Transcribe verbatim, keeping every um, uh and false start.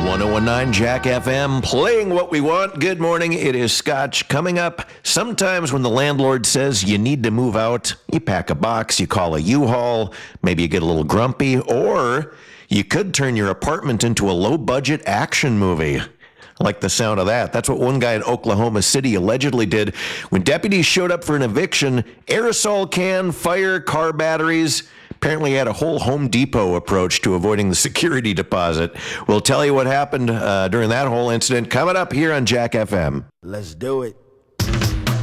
one oh one nine Jack F M, playing what we want. Good morning, it is Scotch. Coming up, sometimes when the landlord says you need to move out, you pack a box, you call a U-Haul, maybe you get a little grumpy, or you could turn your apartment into a low-budget action movie. I like the sound of that. That's what one guy in Oklahoma City allegedly did when deputies showed up for an eviction. Aerosol can, fire, car batteries. Apparently had a whole Home Depot approach to avoiding the security deposit. We'll tell you what happened uh, during that whole incident coming up here on Jack F M. Let's do it.